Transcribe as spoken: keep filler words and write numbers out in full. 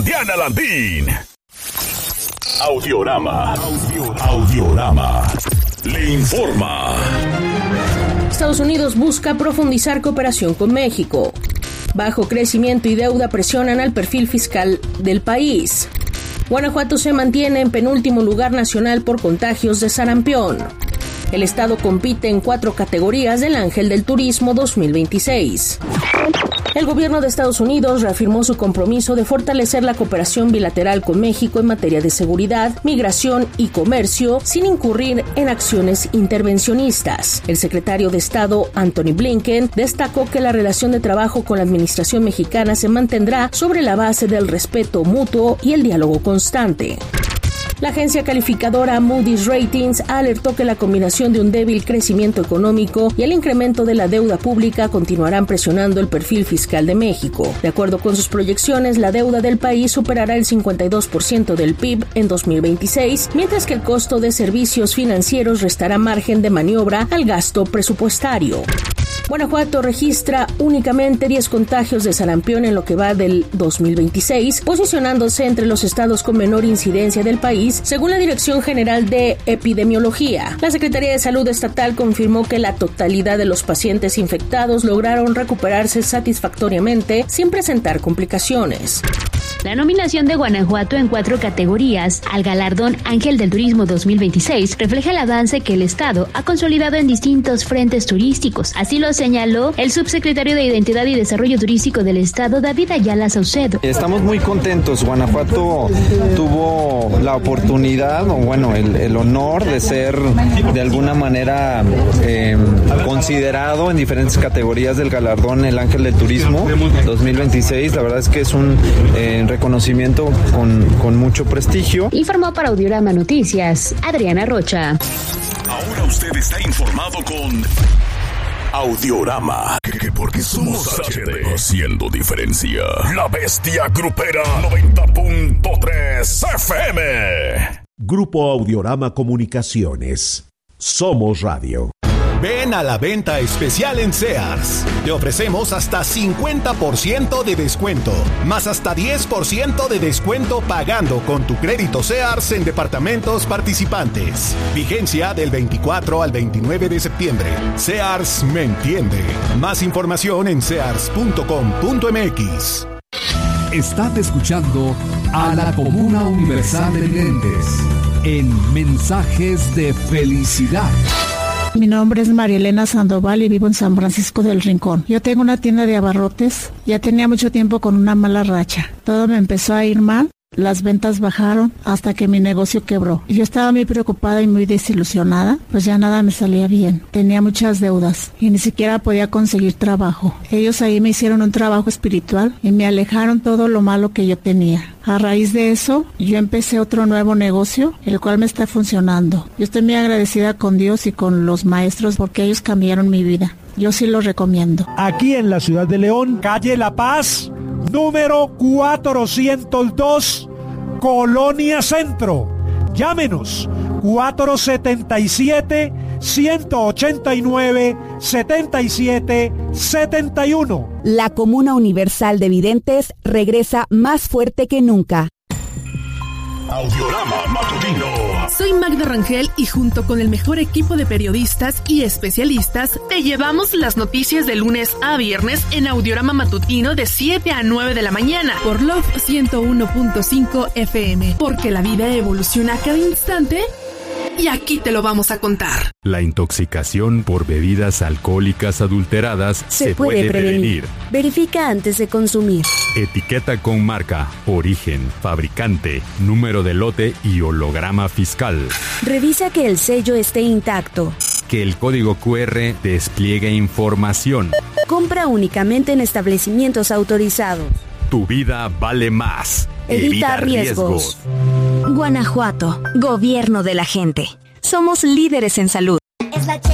Diana Landín. Audiorama. Audiorama. Audiorama. Le informa. Estados Unidos busca profundizar cooperación con México. Bajo crecimiento y deuda presionan al perfil fiscal del país. Guanajuato se mantiene en penúltimo lugar nacional por contagios de sarampión. El estado compite en cuatro categorías del Ángel del Turismo dos mil veintiséis. El gobierno de Estados Unidos reafirmó su compromiso de fortalecer la cooperación bilateral con México en materia de seguridad, migración y comercio, sin incurrir en acciones intervencionistas. El secretario de Estado, Antony Blinken, destacó que la relación de trabajo con la administración mexicana se mantendrá sobre la base del respeto mutuo y el diálogo constante. La agencia calificadora Moody's Ratings alertó que la combinación de un débil crecimiento económico y el incremento de la deuda pública continuarán presionando el perfil fiscal de México. De acuerdo con sus proyecciones, la deuda del país superará el cincuenta y dos por ciento del P I B en dos mil veintiséis, mientras que el costo de servicios financieros restará margen de maniobra al gasto presupuestario. Guanajuato registra únicamente diez contagios de sarampión en lo que va del dos mil veintiséis, posicionándose entre los estados con menor incidencia del país, según la Dirección General de Epidemiología. La Secretaría de Salud Estatal confirmó que la totalidad de los pacientes infectados lograron recuperarse satisfactoriamente sin presentar complicaciones. La nominación de Guanajuato en cuatro categorías al galardón Ángel del Turismo dos mil veintiséis refleja el avance que el Estado ha consolidado en distintos frentes turísticos. Así lo señaló el subsecretario de Identidad y Desarrollo Turístico del Estado, David Ayala Saucedo. Estamos muy contentos. Guanajuato tuvo la oportunidad, o bueno, el, el honor de ser de alguna manera eh, considerado en diferentes categorías del galardón El Ángel del Turismo dos mil veintiséis. La verdad es que es un eh, reconocimiento con, con mucho prestigio. Informó para Audiorama Noticias, Adriana Rocha. Ahora usted está informado con Audiorama, que, que porque somos H D, haciendo diferencia. La Bestia Grupera noventa punto tres F M. Grupo Audiorama Comunicaciones. Somos Radio. Ven a la venta especial en Sears. Te ofrecemos hasta cincuenta por ciento de descuento, más hasta diez por ciento de descuento pagando con tu crédito Sears en departamentos participantes. Vigencia del veinticuatro al veintinueve de septiembre. Sears me entiende. Más información en sears punto com punto m x. Estás escuchando a la Comuna Universal de Videntes en Mensajes de Felicidad. Mi nombre es María Elena Sandoval y vivo en San Francisco del Rincón. Yo tengo una tienda de abarrotes. Ya tenía mucho tiempo con una mala racha. Todo me empezó a ir mal. Las ventas bajaron hasta que mi negocio quebró. Yo estaba muy preocupada y muy desilusionada, pues ya nada me salía bien. Tenía muchas deudas y ni siquiera podía conseguir trabajo. Ellos ahí me hicieron un trabajo espiritual y me alejaron todo lo malo que yo tenía. A raíz de eso, yo empecé otro nuevo negocio, el cual me está funcionando. Yo estoy muy agradecida con Dios y con los maestros porque ellos cambiaron mi vida. Yo sí lo recomiendo. Aquí en la ciudad de León, calle La Paz, número cuatrocientos dos, Colonia Centro. Llámenos cuatro setenta y siete, ciento ochenta y nueve, setenta y siete, setenta y uno. La Comuna Universal de Videntes regresa más fuerte que nunca. Audiorama Matutino. Soy Magda Rangel y junto con el mejor equipo de periodistas y especialistas te llevamos las noticias de lunes a viernes en Audiorama Matutino de siete a nueve de la mañana por Love ciento uno punto cinco F M, porque la vida evoluciona a cada instante y aquí te lo vamos a contar. La intoxicación por bebidas alcohólicas adulteradas se, se puede, puede prevenir. prevenir. Verifica antes de consumir. Etiqueta con marca, origen, fabricante, número de lote y holograma fiscal. Revisa que el sello esté intacto. Que el código cu erre despliegue información. Compra únicamente en establecimientos autorizados. Tu vida vale más. Evita, Evita riesgos. riesgos. Guanajuato, gobierno de la gente. Somos líderes en salud.